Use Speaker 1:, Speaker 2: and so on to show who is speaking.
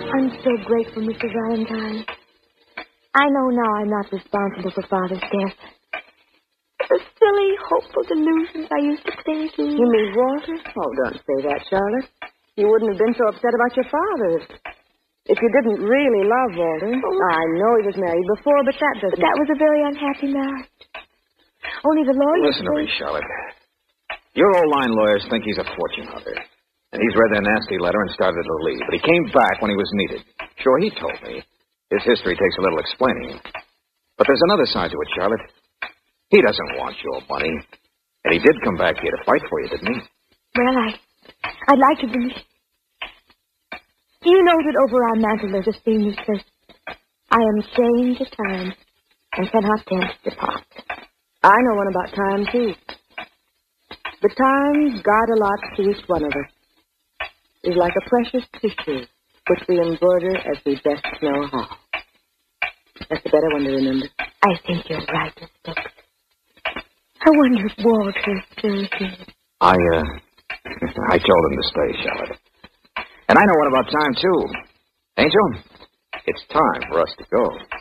Speaker 1: I'm so grateful, Mr. Valentine. I know now I'm not responsible for Father's death. The silly, hopeful delusions I used to cling to.
Speaker 2: You mean Walter? Oh, don't say that, Charlotte. You wouldn't have been so upset about your father if you didn't really love Walter.
Speaker 1: Oh.
Speaker 2: I know he was married before, but that doesn't...
Speaker 1: But that was a very unhappy marriage. Only the lawyers...
Speaker 3: Listen to me, Charlotte. Your old line lawyers think he's a fortune hunter. And he's read their nasty letter and started to leave. But he came back when he was needed. Sure, he told me. His history takes a little explaining. But there's another side to it, Charlotte. He doesn't want your money. And he did come back here to fight for you, didn't he?
Speaker 1: Well, I'd like to believe... Do you know that over our mantel there's a theme that says, I am chained to time and cannot thence depart.
Speaker 2: I know one about time, too. The time God allots to each one of us is like a precious tissue which we embroider as we best know how. That's a better one to remember.
Speaker 1: I think you're right, Miss Brooks. I wonder if Walter is still here.
Speaker 3: I told him to stay, Charlotte. And I know one about time, too. Angel, it's time for us to go.